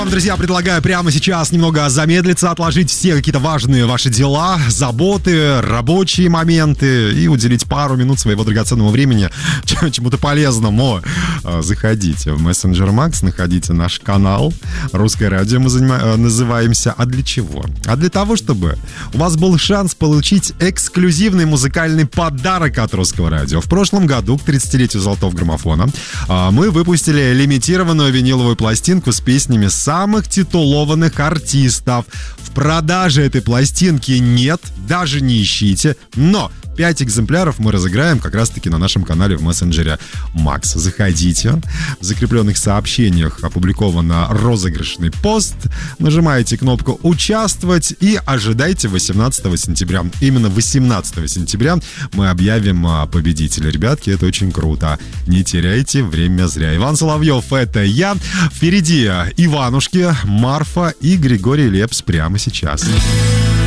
Друзья, предлагаю прямо сейчас немного замедлиться, отложить все какие-то важные ваши дела, заботы, рабочие моменты и уделить пару минут своего драгоценного времени чему-то полезному. Заходите в Messenger Max, находите наш канал «Русское радио», мы называемся. А для чего? А для того, чтобы у вас был шанс получить эксклюзивный музыкальный подарок от Русского радио. В прошлом году, к 30-летию Золотого граммофона, мы выпустили лимитированную виниловую пластинку с песнями самых титулованных артистов. В продаже этой пластинки нет, даже не ищите, но 5 экземпляров мы разыграем как раз-таки на нашем канале в мессенджере Max. Заходите, в закрепленных сообщениях опубликован розыгрышный пост, нажимаете кнопку «Участвовать» и ожидайте 18 сентября. Именно 18 сентября мы объявим победителя. Ребятки, это очень круто. Не теряйте время зря. Иван Соловьев, это я. Впереди Иванушки, Марфа и Григорий Лепс прямо сейчас.